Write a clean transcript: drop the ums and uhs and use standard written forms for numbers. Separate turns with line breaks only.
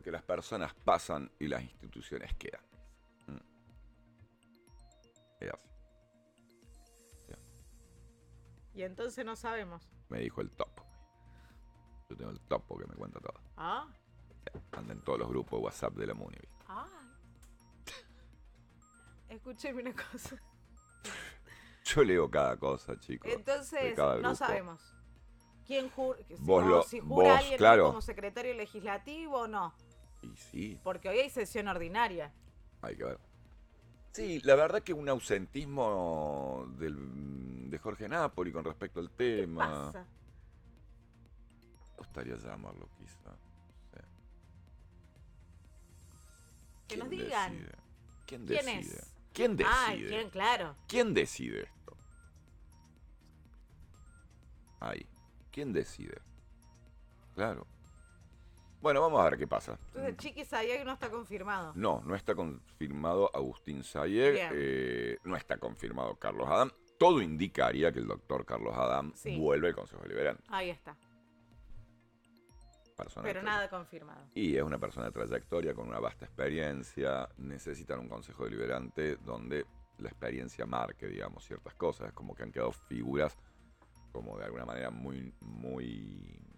porque las personas pasan y las instituciones quedan. Es así.
Y entonces no sabemos.
Me dijo el topo. Yo tengo el topo que me cuenta todo.
Ah,
Anda en todos los grupos de WhatsApp de la Muni.
ah. Escúcheme una cosa.
Yo leo cada cosa, chicos.
Entonces, no sabemos. ¿Quién jura? Si jura alguien
claro.
como secretario legislativo o no.
Y sí.
Porque hoy hay sesión ordinaria.
Hay que ver. Sí, la verdad que un ausentismo de Jorge Napoli con respecto al tema.
¿Qué pasa?
Me gustaría llamarlo, quizá. Sí.
Que nos digan.
Decide? ¿Quién
¿Quién
decide?
es?
¿Quién decide?
Ay, ¿quién? Claro.
¿Quién decide esto? Ahí. ¿Quién decide? Claro. Bueno, vamos a ver qué pasa.
Entonces, Chiqui Sayag no está confirmado.
No está confirmado Agustín Sayeg, no está confirmado Carlos Adam. Todo indicaría que el doctor Carlos Adam vuelve al Consejo Deliberante.
Ahí está. Pero nada confirmado.
Y es una persona de trayectoria con una vasta experiencia. Necesitan un Consejo Deliberante donde la experiencia marque, digamos, ciertas cosas. Como que han quedado figuras como de alguna manera muy